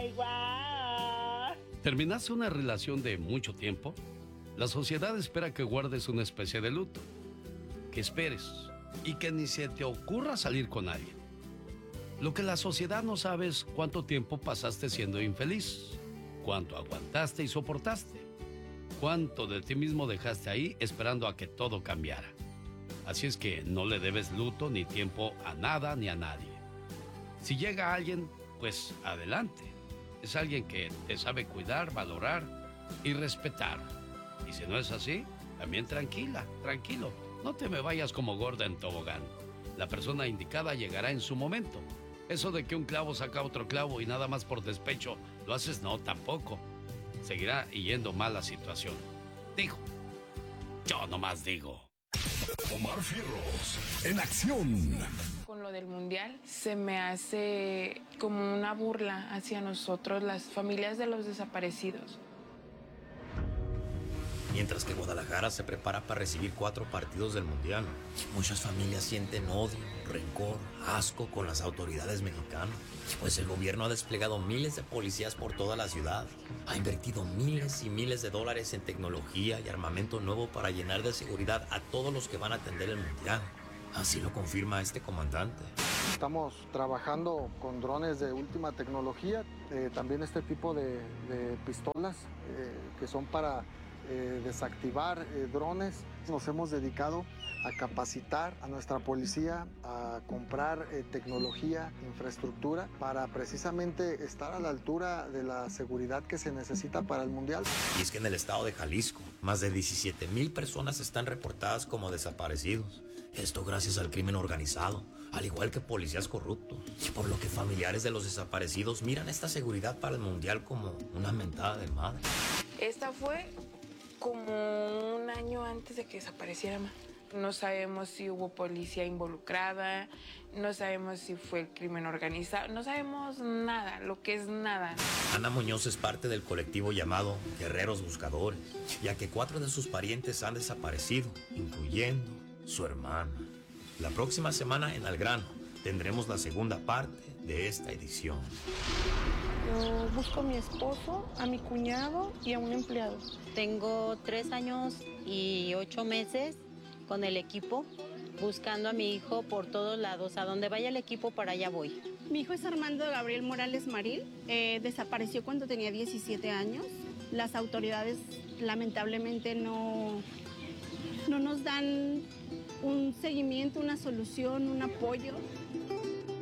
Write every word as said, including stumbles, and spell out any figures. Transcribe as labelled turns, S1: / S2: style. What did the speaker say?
S1: Ay, guau.
S2: ¿Terminaste una relación de mucho tiempo? La sociedad espera que guardes una especie de luto, que esperes y que ni se te ocurra salir con alguien. Lo que la sociedad no sabe es cuánto tiempo pasaste siendo infeliz, cuánto aguantaste y soportaste, cuánto de ti mismo dejaste ahí esperando a que todo cambiara. Así es que no le debes luto ni tiempo a nada ni a nadie. Si llega alguien, pues adelante. Es alguien que te sabe cuidar, valorar y respetar. Y si no es así, también tranquila, tranquilo. No te me vayas como gorda en tobogán. La persona indicada llegará en su momento. Eso de que un clavo saca otro clavo y nada más por despecho lo haces, no, tampoco. Seguirá yendo mal la situación. Digo, yo nomás digo.
S3: Omar Fierros, en acción.
S4: Con lo del mundial se me hace como una burla hacia nosotros, las familias de los desaparecidos.
S5: Mientras que Guadalajara se prepara para recibir cuatro partidos del mundial, muchas familias sienten odio, rencor, asco con las autoridades mexicanas, pues el gobierno ha desplegado miles de policías por toda la ciudad, ha invertido miles y miles de dólares en tecnología y armamento nuevo para llenar de seguridad a todos los que van a atender el mundial. Así lo confirma este comandante.
S6: Estamos trabajando con drones de última tecnología, eh, también este tipo de, de pistolas eh, que son para eh, desactivar eh, drones. Nos hemos dedicado a capacitar a nuestra policía, a comprar eh, tecnología, infraestructura, para precisamente estar a la altura de la seguridad que se necesita para el Mundial.
S5: Y es que en el estado de Jalisco, más de diecisiete mil personas están reportadas como desaparecidos. Esto gracias al crimen organizado, al igual que policías corruptos. Por lo que familiares de los desaparecidos miran esta seguridad para el Mundial como una mentada de madre.
S4: Esta fue como un año antes de que desapareciera. No sabemos si hubo policía involucrada, no sabemos si fue el crimen organizado, no sabemos nada, lo que es nada.
S5: Ana Muñoz es parte del colectivo llamado Guerreros Buscadores, ya que cuatro de sus parientes han desaparecido, incluyendo su hermana. La próxima semana en Al Grano tendremos la segunda parte de esta edición.
S7: Yo busco a mi esposo, a mi cuñado y a un empleado.
S8: Tengo tres años y ocho meses con el equipo, buscando a mi hijo por todos lados. A donde vaya el equipo, para allá voy.
S7: Mi hijo es Armando Gabriel Morales Maril. Eh, desapareció cuando tenía diecisiete años. Las autoridades lamentablemente no, no nos dan un seguimiento, una solución, un apoyo.